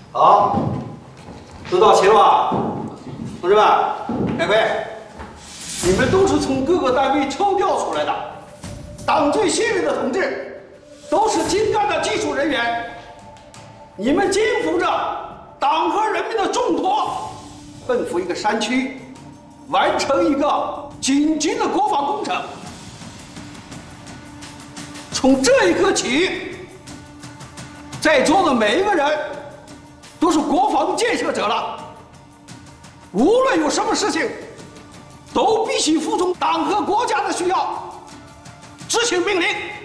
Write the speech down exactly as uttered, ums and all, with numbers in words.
好，都到齐了吧？同志们，开会。你们都是从各个单位抽调出来的，党最信任的同志，都是精干的技术人员。你们肩负着党和人民的重托，奔赴一个山区，完成一个紧急的国防工程。从这一刻起，在座的每一个人都是国防建设者了。无论有什么事情，都必须服从党和国家的需要，执行命令。